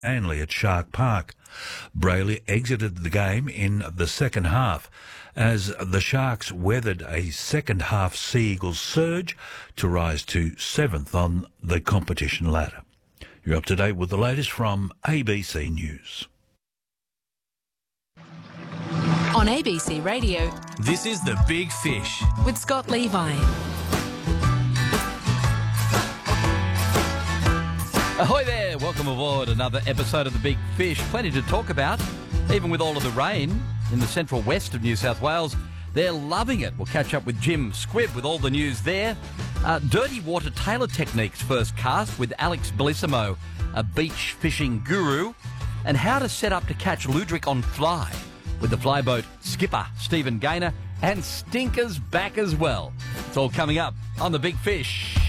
Manly at Shark Park. Brayley exited the game in the second half as the Sharks weathered a second-half Sea Eagles surge to rise to 7th on the competition ladder. You're up to date with the latest from ABC News. On ABC Radio, this is The Big Fish with Scott Levi. Ahoy there, welcome aboard another episode of The Big Fish. Plenty to talk about, even with all of the rain in the central west of New South Wales. They're loving it. We'll catch up with Jim Squibb with all the news there. Dirty water tailor techniques first cast with Alex Bellissimo, a beach fishing guru, and how to set up to catch luderick on fly with the flyboat skipper Stephen Gaynor, and stinkers back as well. It's all coming up on The Big Fish.